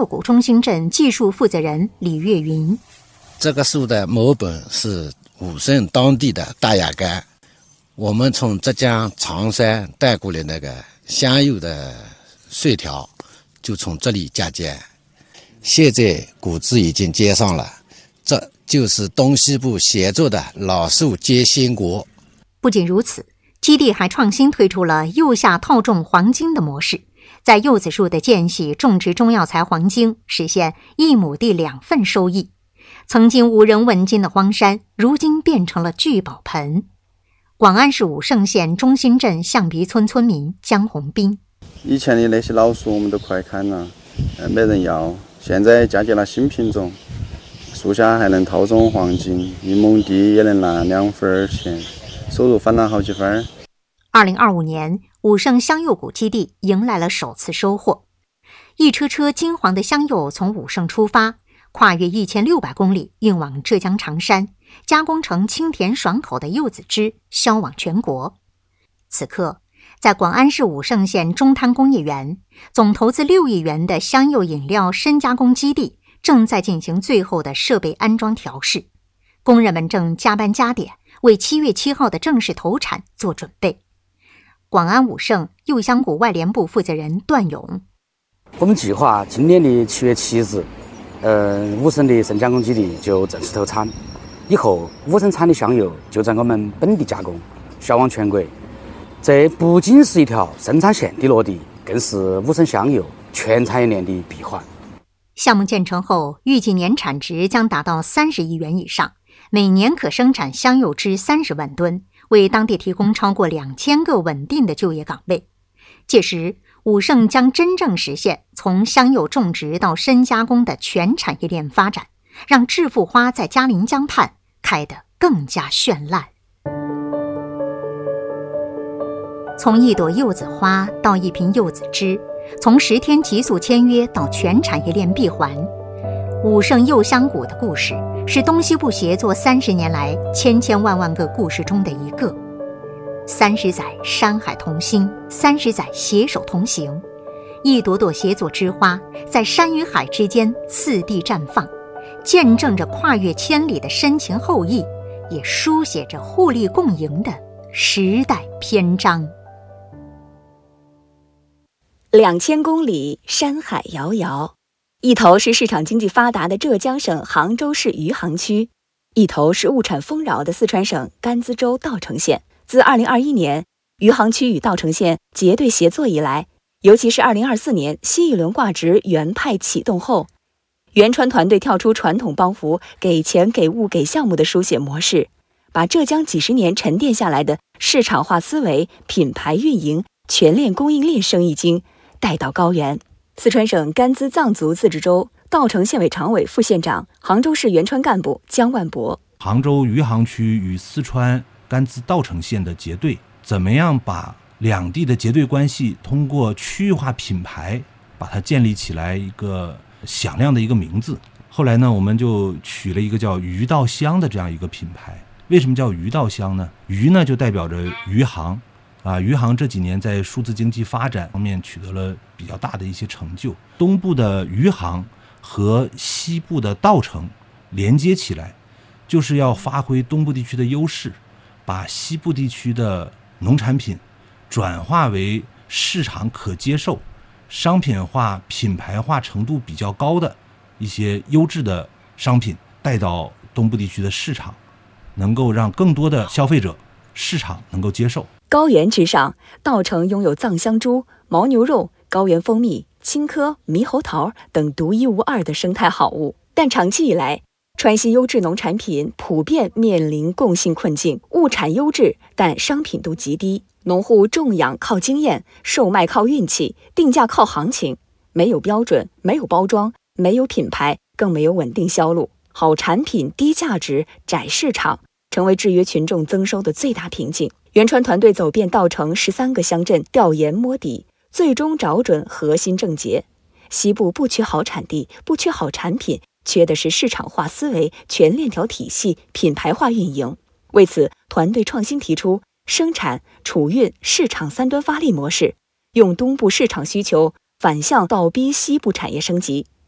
柚谷中心镇技术负责人李月云。 这个树的模本是武胜当地的大雅柑，我们从浙江常山带过来那个香柚的穗条，就从这里嫁接。现在谷子已经接上了，这就是东西部协作的老树接新果。 不仅如此，基地还创新推出了柚下套种黄金的模式，在柚子树的间隙种植中药材黄金，实现1亩地2份收益。曾经无人问津的荒山，如今变成了聚宝盆。广安市武胜县中心镇象鼻村村民江红斌： 以前的那些老树我们都快砍了，没人要，现在嫁接了新品种，树下还能套种黄金，1亩地也能拿2分钱，收入翻了好几番。 2025年，武胜香柚谷基地迎来了首次收获，一车车金黄的香柚从武胜出发，跨越1600公里，运往浙江常山，加工成清甜爽口的柚子汁，销往全国。此刻，在广安市武胜县中滩工业园，总投资6亿元的香柚饮料深加工基地正在进行最后的设备安装调试，工人们正加班加点，为7月7号的正式投产做准备。广安武胜柚香谷外联部负责人段勇： 我们计划今年的7月7日，武胜的深加工基地就正式投产，以后武胜产的香柚就在我们本地加工，销往全国。这不仅是一条生产线的落地，更是武胜香柚全产业链的闭环。 项目建成后，预计年产值将达到30亿元以上，每年可生产香柚汁30万吨，为当地提供超过2000个稳定的就业岗位。届时，武胜将真正实现从香柚种植到深加工的全产业链发展，让致富花在嘉陵江畔开得更加绚烂。从一朵柚子花到一瓶柚子汁，从10天急速签约到全产业链闭环，武胜柚香谷的故事是东西部协作30年来千千万万个故事中的一个。30载山海同心，30载携手同行，一朵朵协作之花在山与海之间次第绽放，见证着跨越千里的深情厚谊，也书写着互利共赢的时代篇章。 2000公里，山海遥遥，一头是市场经济发达的浙江省杭州市余杭区，一头是物产丰饶的四川省甘孜州稻城县。自2021年余杭区与稻城县结对协作以来，尤其是2024年新一轮挂植原派启动后，原川团队跳出传统帮扶给钱给物给项目的书写模式，把浙江几十年沉淀下来的市场化思维、品牌运营、全链供应链生意经带到高原。四川省甘孜藏族自治州稻城县委常委、副县长、杭州市原川干部姜万博： 杭州余杭区与四川甘孜稻城县的结对，怎么样把两地的结对关系通过区域化品牌把它建立起来一个响亮的一个名字。后来呢，我们就取了一个叫余稻香的这样一个品牌。为什么叫余稻香呢？余呢就代表着余杭余杭这几年在数字经济发展方面取得了比较大的一些成就。东部的余杭和西部的稻城连接起来，就是要发挥东部地区的优势，把西部地区的农产品转化为市场可接受、商品化、品牌化程度比较高的一些优质的商品带到东部地区的市场，能够让更多的消费者市场能够接受。 高原之上，稻城拥有藏香猪、牦牛肉、高原蜂蜜、青稞、猕猴桃等独一无二的生态好物，但长期以来，川西优质农产品普遍面临共性困境，物产优质，但商品度极低。农户种养靠经验，售卖靠运气，定价靠行情，没有标准，没有包装，没有品牌，更没有稳定销路。好产品低价值，窄市场，成为制约群众增收的最大瓶颈。原川团队走遍稻城13个乡镇，调研摸底，最终找准核心症结。西部不缺好产地，不缺好产品，缺的是市场化思维、全链条体系、品牌化运营。为此，团队创新提出生产、储运、市场3端发力模式，用东部市场需求反向倒逼西部产业升级。